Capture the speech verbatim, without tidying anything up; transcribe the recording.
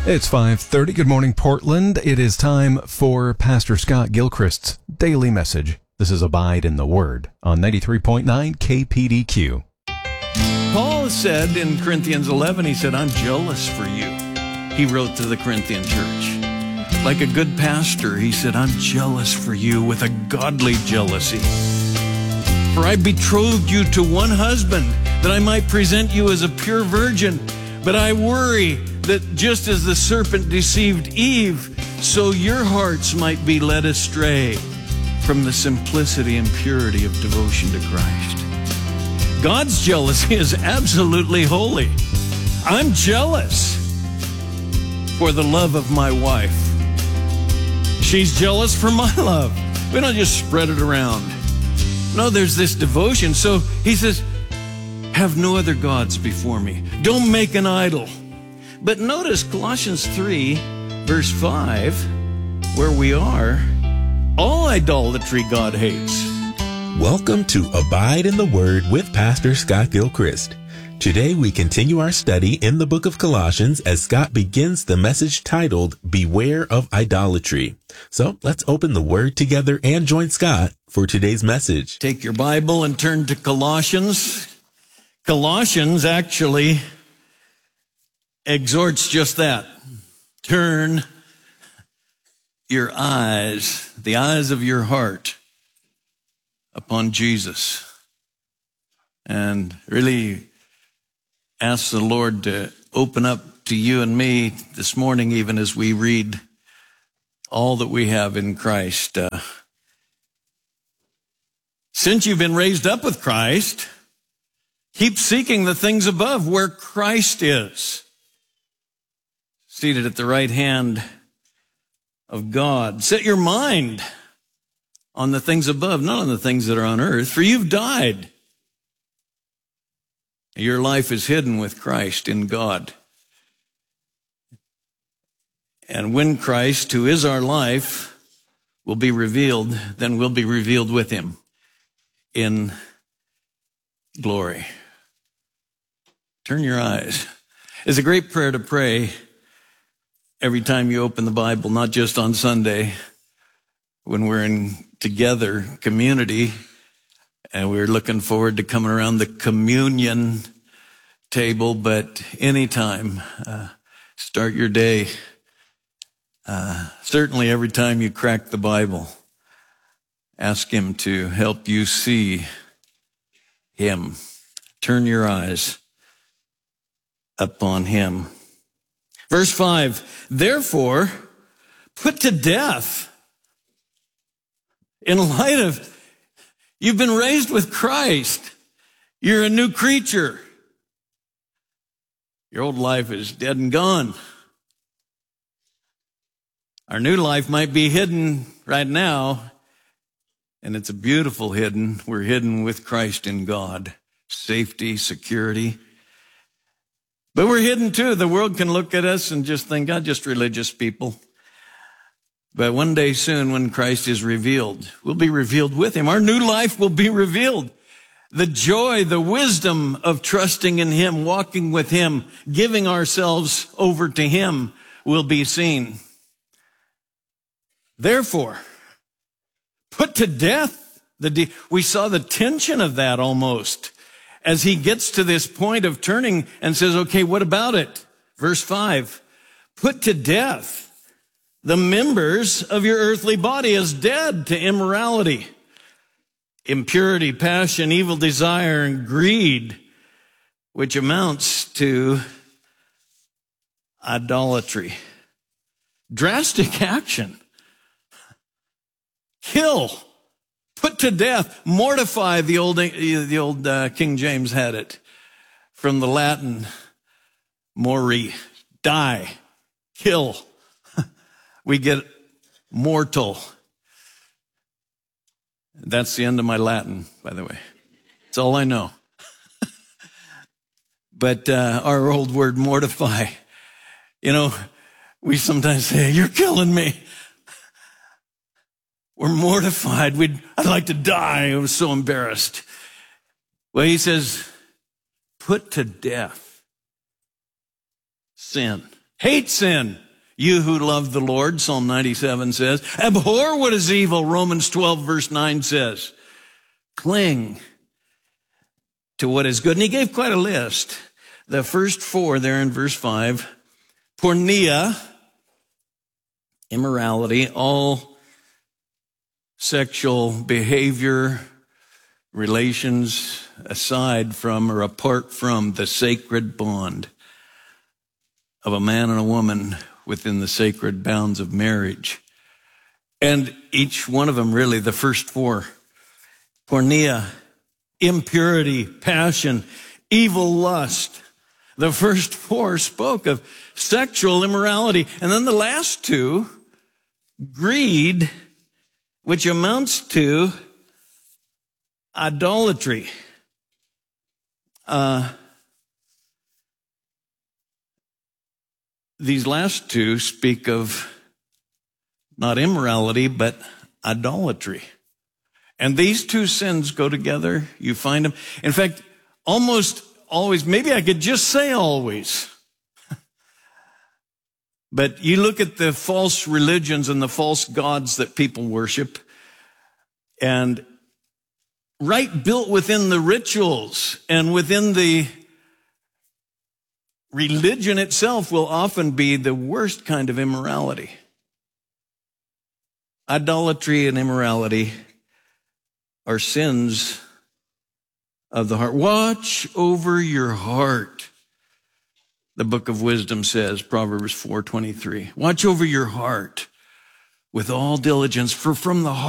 It's five thirty. Good morning, Portland. It is time for Pastor Scott Gilchrist's daily message. This is Abide in the Word on ninety-three point nine K P D Q. Paul said in Corinthians eleven, he said, I'm jealous for you. He wrote to the Corinthian church. Like a good pastor, he said, I'm jealous for you with a godly jealousy. For I betrothed you to one husband, that I might present you as a pure virgin. But I worry that just as the serpent deceived Eve, so your hearts might be led astray from the simplicity and purity of devotion to Christ. God's jealousy is absolutely holy. I'm jealous for the love of my wife. She's jealous for my love. We don't just spread it around. No, there's this devotion. So he says, have no other gods before me. Don't make an idol. But notice Colossians three, verse five, where we are, all idolatry God hates. Welcome to Abide in the Word with Pastor Scott Gilchrist. Today we continue our study in the book of Colossians as Scott begins the message titled, Beware of Idolatry. So let's open the Word together and join Scott for today's message. Take your Bible and turn to Colossians. Colossians actually exhorts just that. Turn your eyes, the eyes of your heart, upon Jesus. And really ask the Lord to open up to you and me this morning, even as we read all that we have in Christ. Uh, since you've been raised up with Christ, keep seeking the things above where Christ is, seated at the right hand of God. Set your mind on the things above, not on the things that are on earth, for you've died. Your life is hidden with Christ in God. And when Christ, who is our life, will be revealed, then we'll be revealed with him in glory. Turn your eyes. It's a great prayer to pray every time you open the Bible, not just on Sunday when we're in together community and we're looking forward to coming around the communion table, but anytime, uh, start your day. Uh, certainly every time you crack the Bible, ask him to help you see him. Turn your eyes upon him. Verse five, therefore, put to death, in light of, you've been raised with Christ. You're a new creature. Your old life is dead and gone. Our new life might be hidden right now, and it's a beautiful hidden. We're hidden with Christ in God. Safety, security. But we're hidden too. The world can look at us and just think, God, just religious people. But one day soon, when Christ is revealed, we'll be revealed with him. Our new life will be revealed. The joy, the wisdom of trusting in him, walking with him, giving ourselves over to him will be seen. Therefore, put to death the de- we saw the tension of that almost as he gets to this point of turning and says, okay, what about it? Verse five, put to death the members of your earthly body as dead to immorality, impurity, passion, evil desire, and greed, which amounts to idolatry. Drastic action. Kill. Put to death. Mortify. The old, the old uh, King James had it from the Latin, mori, die, kill. We get mortal. That's the end of my Latin, by the way. It's all I know. But uh, our old word mortify, you know, we sometimes say, you're killing me. We're mortified. We'd, I'd like to die. I was so embarrassed. Well, he says, put to death sin. Hate sin. You who love the Lord, Psalm ninety-seven says. Abhor what is evil, Romans twelve verse nine says. Cling to what is good. And he gave quite a list. The first four there in verse five. Porneia, immorality, all sexual behavior, relations aside from or apart from the sacred bond of a man and a woman within the sacred bounds of marriage. And each one of them, really, the first four, porneia, impurity, passion, evil lust. The first four spoke of sexual immorality. And then the last two, greed, which amounts to idolatry. Uh, these last two speak of not immorality, but idolatry. And these two sins go together. You find them. In fact, almost always, maybe I could just say always. But you look at the false religions and the false gods that people worship, and right built within the rituals and within the religion itself will often be the worst kind of immorality. Idolatry and immorality are sins of the heart. Watch over your heart, the book of wisdom says, Proverbs four twenty-three. Watch over your heart with all diligence, for from the heart